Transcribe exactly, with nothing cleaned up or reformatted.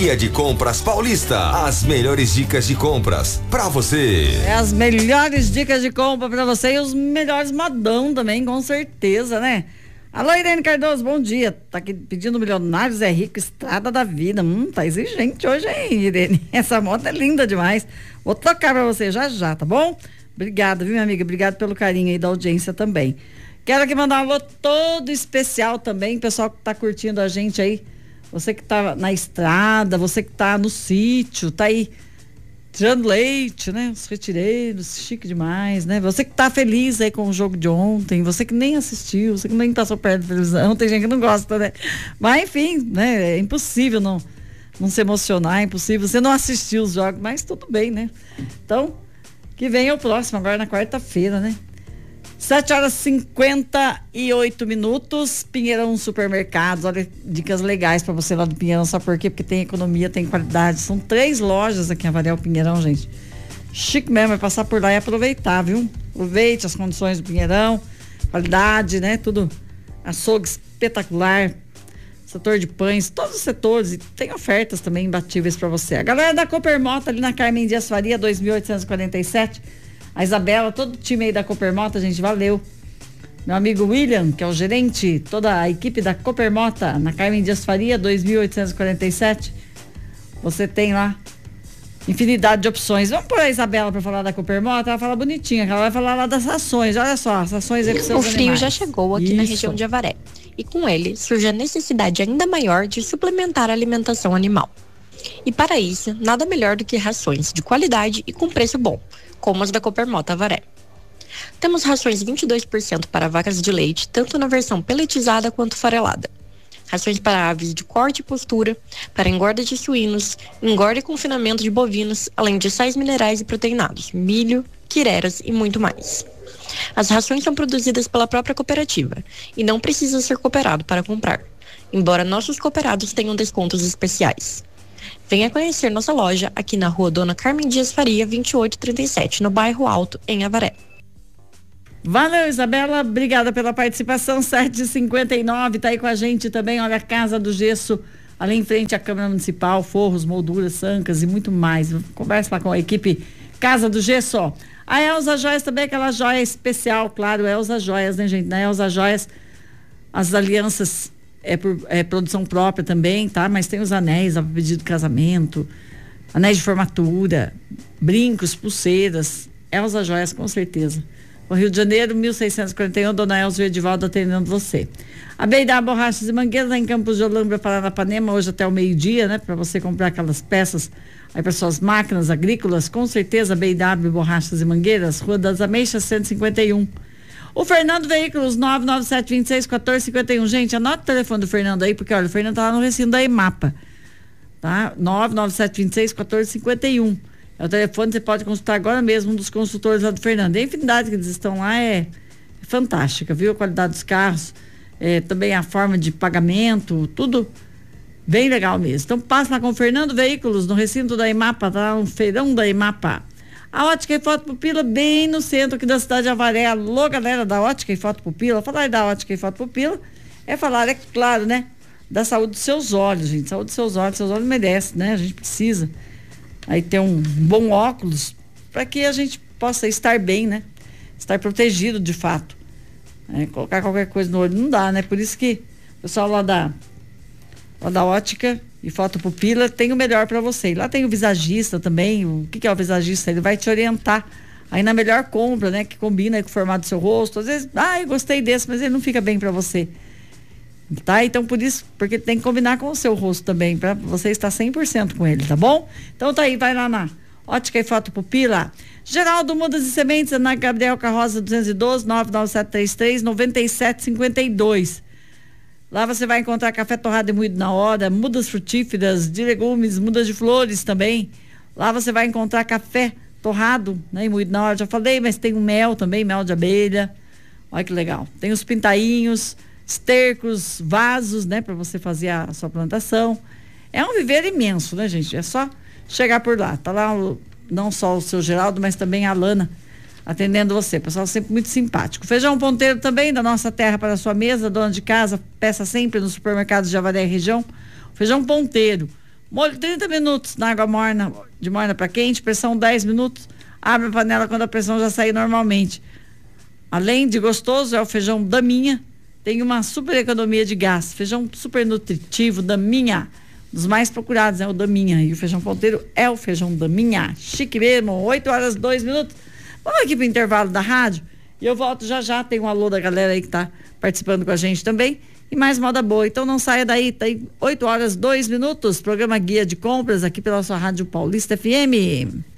Dia de Compras Paulista. As melhores dicas de compras pra você. É, as melhores dicas de compra pra você e os melhores modão também, com certeza, né? Alô, Irene Cardoso, bom dia. Tá aqui pedindo Milionários é Rico, Estrada da Vida. Hum, tá exigente hoje, hein, Irene? Essa moto é linda demais. Vou tocar pra você já já, tá bom? Obrigada, viu, minha amiga? Obrigada pelo carinho aí da audiência também. Quero aqui mandar um alô todo especial também, pessoal que tá curtindo a gente aí. Você que tá na estrada, você que tá no sítio, tá aí tirando leite, né? Os retireiros, chique demais, né? Você que tá feliz aí com o jogo de ontem, você que nem assistiu, você que nem passou perto da televisão, tem gente que não gosta, né? Mas enfim, né? É impossível não, não se emocionar, é impossível você não assistir os jogos, mas tudo bem, né? Então, que venha o próximo, agora na quarta-feira, né? sete horas e cinquenta e oito minutos, Pinheirão Supermercados, olha, dicas legais pra você lá do Pinheirão, sabe por quê? Porque tem economia, tem qualidade, são três lojas aqui em Avaré, o Pinheirão, gente, chique mesmo, é passar por lá e aproveitar, viu? Aproveite as condições do Pinheirão, qualidade, né, tudo, açougue espetacular, setor de pães, todos os setores, e tem ofertas também imbatíveis pra você. A galera da Coopermoto ali na Carmen Dias Faria, dois mil oitocentos e quarenta e sete, a Isabela, todo o time aí da Coopermota, gente, valeu. Meu amigo William, que é o gerente, toda a equipe da Coopermota, na Carmen Dias Faria, dois mil oitocentos e quarenta e sete. Você tem lá infinidade de opções. Vamos pôr a Isabela para falar da Coopermota, ela fala bonitinha, ela vai falar lá das ações. Olha só, as ações aí com seus O frio animais. já chegou aqui Isso. na região de Avaré. E com ele surge a necessidade ainda maior de suplementar a alimentação animal. E para isso, nada melhor do que rações de qualidade e com preço bom, como as da Coopermota Avaré. Temos rações vinte e dois por cento para vacas de leite, tanto na versão peletizada quanto farelada. Rações para aves de corte e postura, para engorda de suínos, engorda e confinamento de bovinos, além de sais minerais e proteinados, milho, quireras e muito mais. As rações são produzidas pela própria cooperativa e não precisa ser cooperado para comprar, embora nossos cooperados tenham descontos especiais. Venha conhecer nossa loja aqui na rua Dona Carmen Dias Faria, vinte e oito trinta e sete, no bairro Alto, em Avaré. Valeu, Isabela, obrigada pela participação. Sete e cinquenta e nove, tá aí com a gente também, olha, a Casa do Gesso, ali em frente à Câmara Municipal, forros, molduras, sancas e muito mais. Conversa lá com a equipe Casa do Gesso, ó. A Elza Joias também, aquela joia especial, claro, Elza Joias, né, gente? Na Elza Joias, as alianças É, por, é produção própria também, tá? Mas tem os anéis a pedido de casamento, anéis de formatura, brincos, pulseiras, Elza Joias, com certeza. O Rio de Janeiro, mil seiscentos e quarenta e um, Dona Elza e Edivaldo atendendo você. A B e A Borrachas e Mangueiras, lá em Campos de Olambra, Paranapanema, hoje até o meio-dia, né? Para você comprar aquelas peças aí para suas máquinas agrícolas, com certeza, B e A Borrachas e Mangueiras, Rua das Ameixas, cento e cinquenta e um. O Fernando Veículos, nove nove sete, vinte e seis, quatorze, cinquenta e um. Gente, anota o telefone do Fernando aí, porque olha, o Fernando tá lá no recinto da EMAPA, tá? nove nove sete, vinte e seis, quatorze, cinquenta e um. É o telefone, você pode consultar agora mesmo um dos consultores lá do Fernando. A infinidade que eles estão lá é, é fantástica, viu? A qualidade dos carros, é, também a forma de pagamento, tudo bem legal mesmo. Então passa lá com o Fernando Veículos, no recinto da EMAPA, tá? Um feirão da EMAPA. A Ótica e Foto Pupila, bem no centro aqui da cidade de Avaré. Alô, galera da Ótica e Foto Pupila. Falar da Ótica e Foto Pupila é falar, é claro, né? Da saúde dos seus olhos, gente. Saúde dos seus olhos, seus olhos merecem, né? A gente precisa aí ter um bom óculos para que a gente possa estar bem, né? Estar protegido de fato. É, colocar qualquer coisa no olho não dá, né? Por isso que o pessoal lá da, lá da Ótica e Foto Pupila tem o melhor para você. E lá tem o visagista também. O que, que é o visagista? Ele vai te orientar aí na melhor compra, né? Que combina com o formato do seu rosto. Às vezes, ah, eu gostei desse, mas ele não fica bem para você. Tá? Então, por isso, porque tem que combinar com o seu rosto também, para você estar cem por cento com ele, tá bom? Então tá aí, vai lá na Ótica e Foto Pupila. Geraldo Mudas e Sementes, na Gabriel Carroza duzentos e doze, nove nove sete três três, nove sete cinco dois. Lá você vai encontrar café torrado e moído na hora, mudas frutíferas, de legumes, mudas de flores também. Lá você vai encontrar café torrado, né, e moído na hora, já falei, mas tem o mel também, mel de abelha. Olha que legal. Tem os pintainhos, estercos, vasos, né, para você fazer a, a sua plantação. É um viveiro imenso, né, gente? É só chegar por lá. Tá lá o, não só o seu Geraldo, mas também a Lana atendendo você. Pessoal sempre muito simpático. Feijão ponteiro também, da nossa terra para a sua mesa, dona de casa, peça sempre nos supermercados de Avaré e região. Feijão ponteiro, Molho trinta minutos na água morna, de morna para quente, pressão dez minutos. Abre a panela quando a pressão já sair normalmente. Além de gostoso, é o feijão Daminha. Tem uma super economia de gás. Feijão super nutritivo, Daminha. Dos mais procurados é o Daminha. E o feijão ponteiro é o feijão Daminha. Chique mesmo, oito horas, dois minutos. Vamos aqui pro intervalo da rádio. E eu volto já já. Tem um alô da galera aí que tá participando com a gente também. E mais moda boa. Então não saia daí. Tem oito horas, dois minutos. Programa Guia de Compras aqui pela sua Rádio Paulista F M.